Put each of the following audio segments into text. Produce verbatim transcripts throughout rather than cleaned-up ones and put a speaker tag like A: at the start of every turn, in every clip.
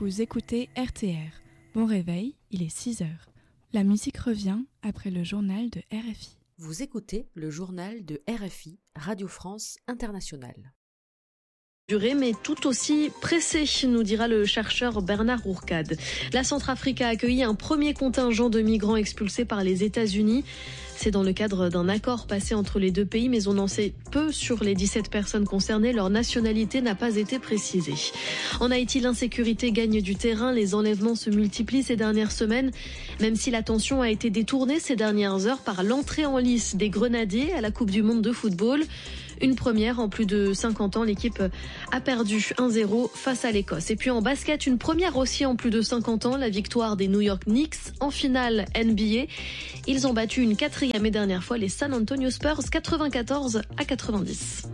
A: Vous écoutez R T R. Bon réveil, il est six heures. La musique revient après le journal de R F I.
B: Vous écoutez le journal de R F I, Radio France Internationale.
C: Durée, mais tout aussi pressé, nous dira le chercheur Bernard Ourcade. La Centrafrique a accueilli un premier contingent de migrants expulsés par les États-Unis. C'est dans le cadre d'un accord passé entre les deux pays, mais on en sait peu sur les dix-sept personnes concernées. Leur nationalité n'a pas été précisée. En Haïti, l'insécurité gagne du terrain. Les enlèvements se multiplient ces dernières semaines, même si l'attention a été détournée ces dernières heures par l'entrée en lice des grenadiers à la Coupe du Monde de football. Une première en plus de cinquante ans, l'équipe a perdu un zéro face à l'Écosse. Et puis en basket, une première aussi en plus de cinquante ans, la victoire des New York Knicks en finale N B A. Ils ont battu une quatrième et dernière fois les San Antonio Spurs quatre-vingt-quatorze à quatre-vingt-dix.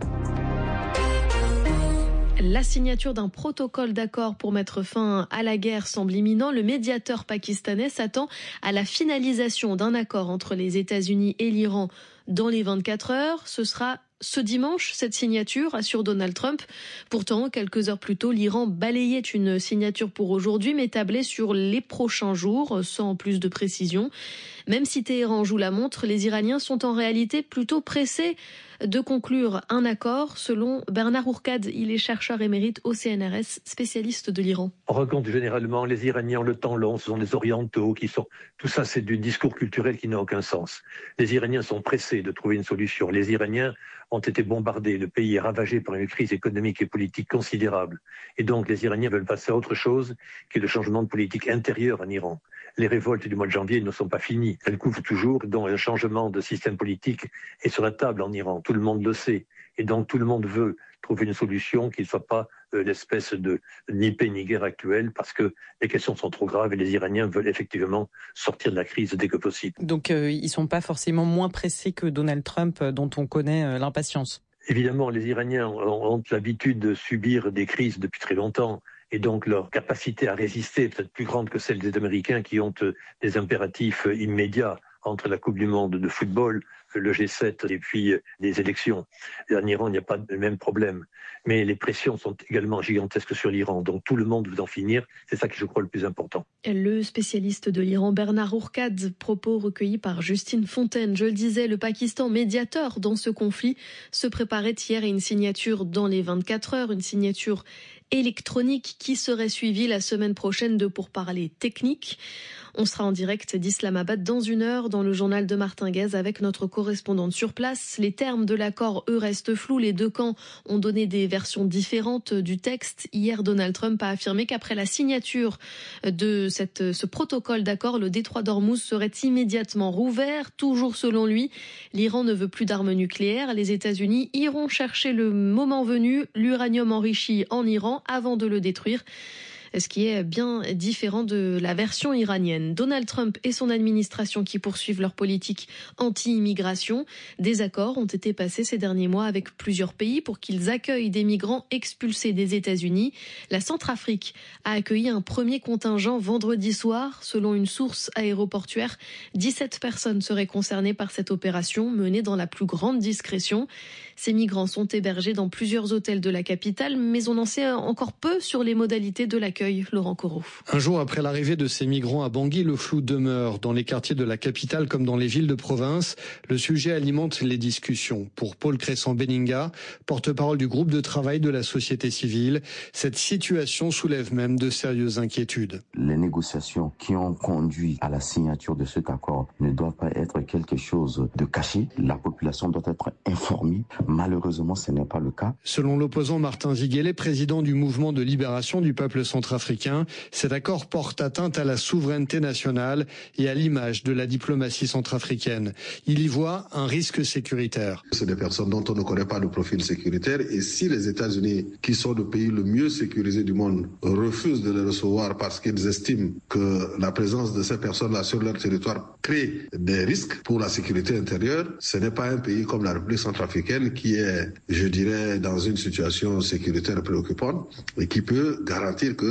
C: La signature d'un protocole d'accord pour mettre fin à la guerre semble imminent. Le médiateur pakistanais s'attend à la finalisation d'un accord entre les États-Unis et l'Iran dans les vingt-quatre heures. Ce sera ce dimanche, cette signature, assure Donald Trump. Pourtant, quelques heures plus tôt, l'Iran balayait une signature pour aujourd'hui, mais tablait sur les prochains jours, sans plus de précision. Même si Téhéran joue la montre, les Iraniens sont en réalité plutôt pressés de conclure un accord, selon Bernard Ourcade. Il est chercheur émérite au C N R S, spécialiste de l'Iran.
D: On raconte généralement les Iraniens ont le temps long, ce sont des orientaux qui sont... Tout ça, c'est du discours culturel qui n'a aucun sens. Les Iraniens sont pressés de trouver une solution. Les Iraniens ont été bombardés, le pays est ravagé par une crise économique et politique considérable. Et donc les Iraniens veulent passer à autre chose qui est le changement de politique intérieure en Iran. Les révoltes du mois de janvier ne sont pas finies. Elles couvrent toujours, donc un changement de système politique est sur la table en Iran. Tout le monde le sait. Et donc tout le monde veut trouver une solution qui ne soit pas euh, l'espèce de ni paix ni guerre actuelle, parce que les questions sont trop graves et les Iraniens veulent effectivement sortir de la crise dès que possible.
E: Donc euh, ils ne sont pas forcément moins pressés que Donald Trump, dont on connaît euh, l'impatience.
D: Évidemment, les Iraniens ont, ont l'habitude de subir des crises depuis très longtemps. Et donc leur capacité à résister est peut-être plus grande que celle des Américains qui ont des impératifs immédiats entre la Coupe du Monde de football, le G sept et puis les élections. Et en Iran, il n'y a pas le même problème. Mais les pressions sont également gigantesques sur l'Iran. Donc tout le monde veut en finir. C'est ça qui, je crois, le plus important.
C: Le spécialiste de l'Iran, Bernard Ourcade, propos recueillis par Justine Fontaine. Je le disais, le Pakistan, médiateur dans ce conflit, se préparait hier à une signature dans les vingt-quatre heures, une signature électronique qui serait suivie la semaine prochaine de pourparlers techniques. On sera en direct d'Islamabad dans une heure dans le journal de Martin Guez avec notre correspondante sur place. Les termes de l'accord, eux, restent flous. Les deux camps ont donné des versions différentes du texte. Hier, Donald Trump a affirmé qu'après la signature de cette, ce protocole d'accord, le détroit d'Ormuz serait immédiatement rouvert. Toujours selon lui, l'Iran ne veut plus d'armes nucléaires. Les États-Unis iront chercher le moment venu l'uranium enrichi en Iran avant de le détruire, ce qui est bien différent de la version iranienne. Donald Trump et son administration qui poursuivent leur politique anti-immigration. Des accords ont été passés ces derniers mois avec plusieurs pays pour qu'ils accueillent des migrants expulsés des États-Unis. La Centrafrique a accueilli un premier contingent vendredi soir. Selon une source aéroportuaire, dix-sept personnes seraient concernées par cette opération menée dans la plus grande discrétion. Ces migrants sont hébergés dans plusieurs hôtels de la capitale, mais on en sait encore peu sur les modalités de l'accueil. Laurent Corot.
F: Un jour après l'arrivée de ces migrants à Bangui, le flou demeure. Dans les quartiers de la capitale comme dans les villes de province, le sujet alimente les discussions. Pour Paul Cresson-Beninga, porte-parole du groupe de travail de la société civile, cette situation soulève même de sérieuses inquiétudes.
G: Les négociations qui ont conduit à la signature de cet accord ne doivent pas être quelque chose de caché. La population doit être informée. Malheureusement, ce n'est pas le cas.
F: Selon l'opposant Martin Ziguélé, président du mouvement de libération du peuple centrafricain, cet accord porte atteinte à la souveraineté nationale et à l'image de la diplomatie centrafricaine. Il y voit un risque sécuritaire.
H: C'est des personnes dont on ne connaît pas le profil sécuritaire, et si les États-Unis, qui sont le pays le mieux sécurisé du monde, refusent de les recevoir parce qu'ils estiment que la présence de ces personnes-là sur leur territoire crée des risques pour la sécurité intérieure, ce n'est pas un pays comme la République centrafricaine qui est, je dirais, dans une situation sécuritaire préoccupante et qui peut garantir que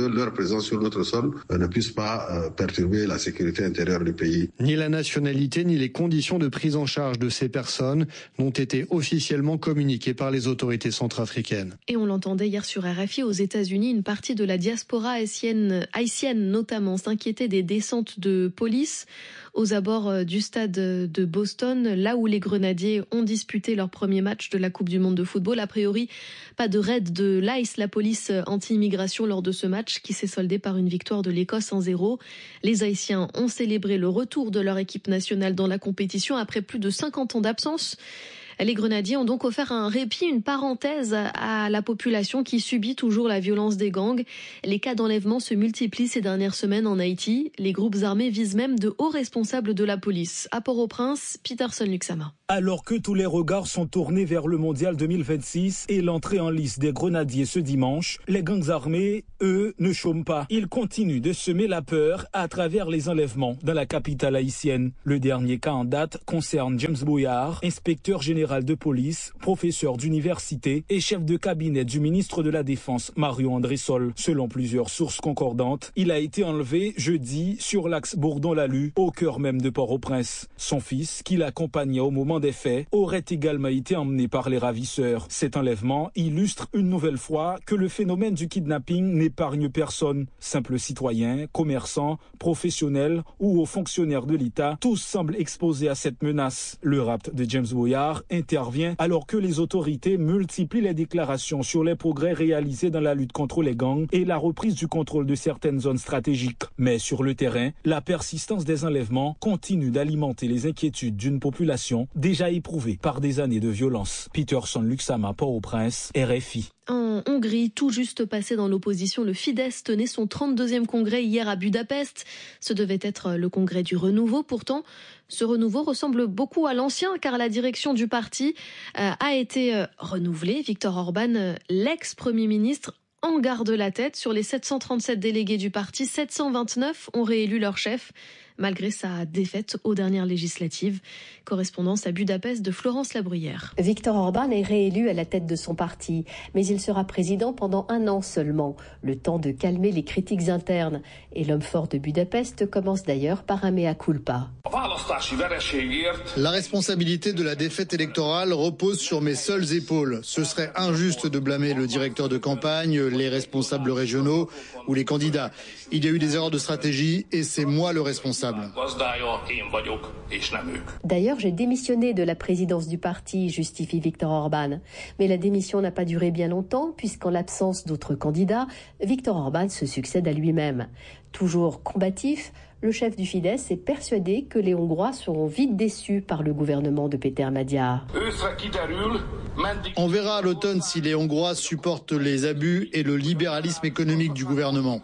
H: leur présence sur notre sol ne puisse pas euh, perturber la sécurité intérieure du pays.
F: Ni la nationalité ni les conditions de prise en charge de ces personnes n'ont été officiellement communiquées par les autorités centrafricaines.
C: Et on l'entendait hier sur R F I, aux États-Unis, une partie de la diaspora haïtienne, haïtienne notamment, s'inquiétait des descentes de police aux abords du stade de Boston, là où les Grenadiers ont disputé leur premier match de la Coupe du Monde de football. A priori, pas de raid de l'I C E, la police anti-immigration, lors de ce match qui s'est soldé par une victoire de l'Écosse un zéro. Les Haïtiens ont célébré le retour de leur équipe nationale dans la compétition après plus de cinquante ans d'absence. Les Grenadiers ont donc offert un répit, une parenthèse à la population qui subit toujours la violence des gangs. Les cas d'enlèvement se multiplient ces dernières semaines en Haïti. Les groupes armés visent même de hauts responsables de la police. À Port-au-Prince, Peterson Luxama.
I: Alors que tous les regards sont tournés vers le mondial deux mille vingt-six et l'entrée en lice des Grenadiers ce dimanche, les gangs armés, eux, ne chôment pas. Ils continuent de semer la peur à travers les enlèvements dans la capitale haïtienne. Le dernier cas en date concerne James Boyard, inspecteur général de police, professeur d'université et chef de cabinet du ministre de la Défense, Mario André-Sol. Selon plusieurs sources concordantes, il a été enlevé jeudi sur l'axe Bourdon-Lalu, au cœur même de Port-au-Prince. Son fils, qui l'accompagnait au moment des faits, aurait également été emmené par les ravisseurs. Cet enlèvement illustre une nouvelle fois que le phénomène du kidnapping n'épargne personne. Simples citoyens, commerçants, professionnels ou hauts fonctionnaires de l'État, tous semblent exposés à cette menace. Le rapt de James Boyard intervient alors que les autorités multiplient les déclarations sur les progrès réalisés dans la lutte contre les gangs et la reprise du contrôle de certaines zones stratégiques. Mais sur le terrain, la persistance des enlèvements continue d'alimenter les inquiétudes d'une population déjà éprouvée par des années de violence. Peterson Luxama, Port-au-Prince, R F I.
C: En Hongrie, tout juste passé dans l'opposition, le Fidesz tenait son trente-deuxième congrès hier à Budapest. Ce devait être le congrès du renouveau. Pourtant, ce renouveau ressemble beaucoup à l'ancien car la direction du parti euh, a été euh, renouvelée. Viktor Orban, euh, l'ex-premier ministre, en garde la tête. Sur les sept cent trente-sept délégués du parti, sept cent vingt-neuf ont réélu leur chef, malgré sa défaite aux dernières législatives. Correspondance à Budapest de Florence Labruyère.
J: Viktor Orban est réélu à la tête de son parti, mais il sera président pendant un an seulement, le temps de calmer les critiques internes. Et l'homme fort de Budapest commence d'ailleurs par un mea culpa.
K: La responsabilité de la défaite électorale repose sur mes seules épaules. Ce serait injuste de blâmer le directeur de campagne, les responsables régionaux ou les candidats. Il y a eu des erreurs de stratégie et c'est moi le responsable.
J: D'ailleurs, j'ai démissionné de la présidence du parti, justifie Viktor Orban. Mais la démission n'a pas duré bien longtemps, puisqu'en l'absence d'autres candidats, Viktor Orban se succède à lui-même. Toujours combatif, le chef du Fidesz est persuadé que les Hongrois seront vite déçus par le gouvernement de Péter Magyar.
K: On verra à l'automne si les Hongrois supportent les abus et le libéralisme économique du gouvernement.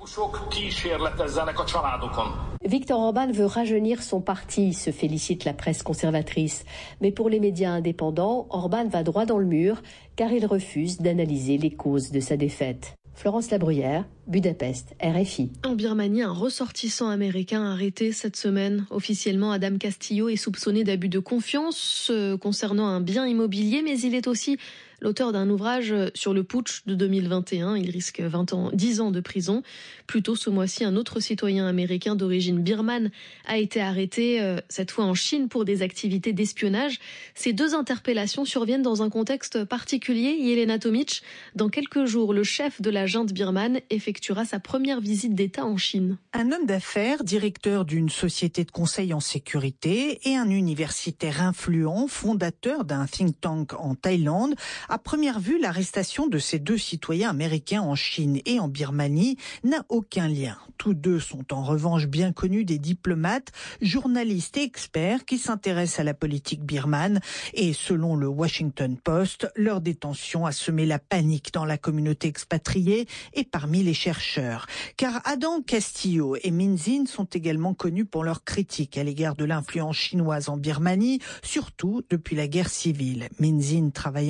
J: Viktor Orban veut rajeunir son parti, se félicite la presse conservatrice. Mais pour les médias indépendants, Orban va droit dans le mur car il refuse d'analyser les causes de sa défaite. Florence Labruyère, Budapest, R F I.
C: En Birmanie, un ressortissant américain arrêté cette semaine. Officiellement, Adam Castillo est soupçonné d'abus de confiance euh, concernant un bien immobilier, mais il est aussi l'auteur d'un ouvrage sur le putsch de deux mille vingt et un. Il risque vingt ans, dix ans de prison. Plus tôt ce mois-ci, un autre citoyen américain d'origine birmane a été arrêté, euh, cette fois en Chine, pour des activités d'espionnage. Ces deux interpellations surviennent dans un contexte particulier. Yelena Tomic, dans quelques jours, le chef de la junte birmane effectuera sa première visite d'État en Chine.
L: Un homme d'affaires, directeur d'une société de conseil en sécurité et un universitaire influent, fondateur d'un think tank en Thaïlande. À première vue, l'arrestation de ces deux citoyens américains en Chine et en Birmanie n'a aucun lien. Tous deux sont en revanche bien connus des diplomates, journalistes et experts qui s'intéressent à la politique birmane. Et selon le Washington Post, leur détention a semé la panique dans la communauté expatriée et parmi les chercheurs. Car Adam Castillo et Min Zin sont également connus pour leurs critiques à l'égard de l'influence chinoise en Birmanie, surtout depuis la guerre civile. Min Zin travaillait entre autres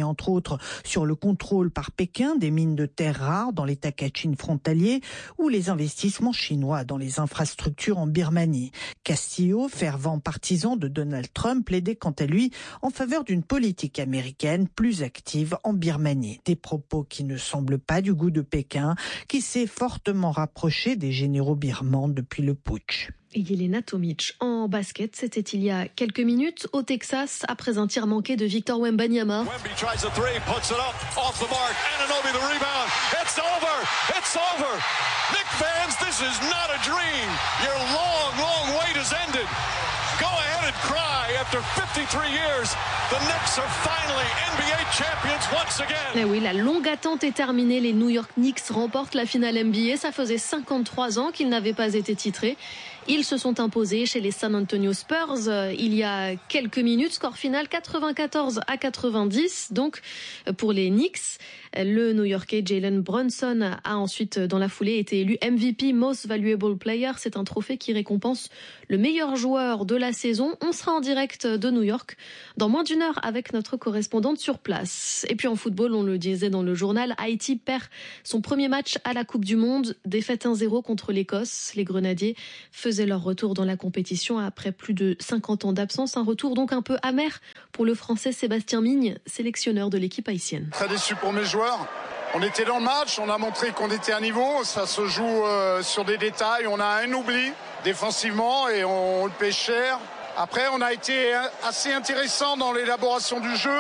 L: autres sur le contrôle par Pékin des mines de terres rares dans l'état Kachin frontalier ou les investissements chinois dans les infrastructures en Birmanie. Castillo, fervent partisan de Donald Trump, plaidait quant à lui en faveur d'une politique américaine plus active en Birmanie. Des propos qui ne semblent pas du goût de Pékin, qui s'est fortement rapproché des généraux birmans depuis le putsch.
C: Et Jelena Tomic en basket, c'était il y a quelques minutes au Texas après un tir manqué de Victor Wembanyama.
M: Wemby tries a three, puts it up, off the mark. Anunoby the rebound. It's over. It's over. Knick fans, this is not a dream. Your long, long wait has ended. Go ahead and cry. After fifty-three years, the Knicks are finally N B A champions once again.
C: Eh oui, la longue attente est terminée. Les New York Knicks remportent la finale N B A. Ça faisait cinquante-trois ans qu'ils n'avaient pas été titrés. Ils se sont imposés chez les San Antonio Spurs euh, il y a quelques minutes. Score final quatre-vingt-quatorze à quatre-vingt-dix. Donc pour les Knicks, le New-Yorkais Jalen Brunson a ensuite dans la foulée été élu M V P Most Valuable Player. C'est un trophée qui récompense le meilleur joueur de la saison. On sera en direct de New York dans moins d'une heure avec notre correspondante sur place. Et puis en football, on le disait dans le journal, Haïti perd son premier match à la Coupe du Monde. Défaite un zéro contre l'Écosse. Les Grenadiers faisaient leur retour dans la compétition après plus de cinquante ans d'absence. Un retour donc un peu amer pour le Français Sébastien Migne, sélectionneur de l'équipe haïtienne.
N: Très déçu pour mes joueurs. On était dans le match, on a montré qu'on était à niveau. Ça se joue euh, sur des détails. On a un oubli défensivement et on, on le paie cher. Après, on a été assez intéressant dans l'élaboration du jeu.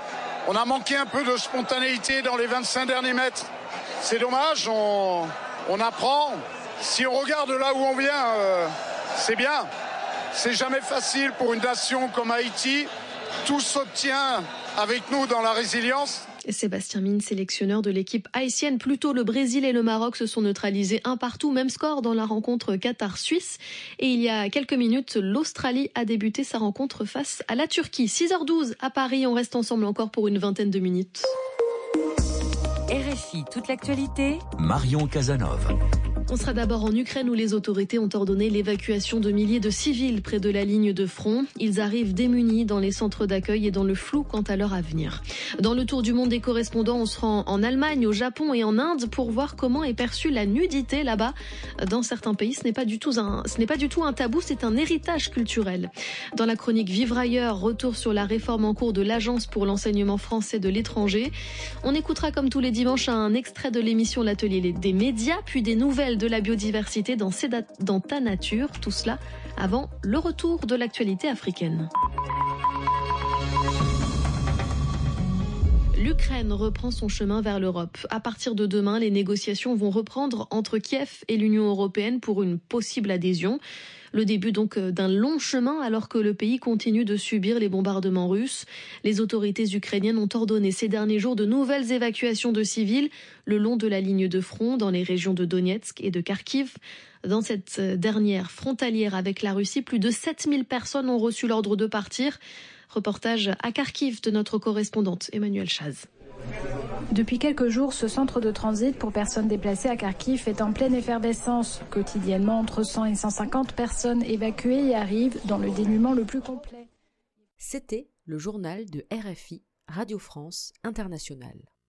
N: On a manqué un peu de spontanéité dans les vingt-cinq derniers mètres. C'est dommage, on, on apprend. Si on regarde là où on vient, euh, c'est bien. C'est jamais facile pour une nation comme Haïti. Tout s'obtient avec nous dans la résilience.
C: Et Sébastien Migne, sélectionneur de l'équipe haïtienne. Plus tôt, le Brésil et le Maroc se sont neutralisés un partout. Même score dans la rencontre Qatar-Suisse. Et il y a quelques minutes, l'Australie a débuté sa rencontre face à la Turquie. six heures douze à Paris. On reste ensemble encore pour une vingtaine de minutes.
B: R F I, toute l'actualité.
O: Marion Casanov.
C: On sera d'abord en Ukraine où les autorités ont ordonné l'évacuation de milliers de civils près de la ligne de front. Ils arrivent démunis dans les centres d'accueil et dans le flou quant à leur avenir. Dans le tour du monde des correspondants, on se rend en Allemagne, au Japon et en Inde pour voir comment est perçue la nudité là-bas. Dans certains pays, ce n'est pas du tout un, ce n'est pas du tout un tabou, c'est un héritage culturel. Dans la chronique Vivre ailleurs, retour sur la réforme en cours de l'Agence pour l'enseignement français de l'étranger. On écoutera comme tous les dimanches un extrait de l'émission L'Atelier des médias, puis des nouvelles de la biodiversité dans, dans ta nature. Tout cela avant le retour de l'actualité africaine. L'Ukraine reprend son chemin vers l'Europe. À partir de demain, les négociations vont reprendre entre Kiev et l'Union européenne pour une possible adhésion. Le début donc d'un long chemin alors que le pays continue de subir les bombardements russes. Les autorités ukrainiennes ont ordonné ces derniers jours de nouvelles évacuations de civils le long de la ligne de front dans les régions de Donetsk et de Kharkiv. Dans cette dernière frontalière avec la Russie, plus de sept mille personnes ont reçu l'ordre de partir. Reportage à Kharkiv de notre correspondante Emmanuelle Chaz.
P: Depuis quelques jours, ce centre de transit pour personnes déplacées à Kharkiv est en pleine effervescence. Quotidiennement, entre cent et cent cinquante personnes évacuées y arrivent dans le dénuement le plus complet.
B: C'était le journal de R F I, Radio France Internationale.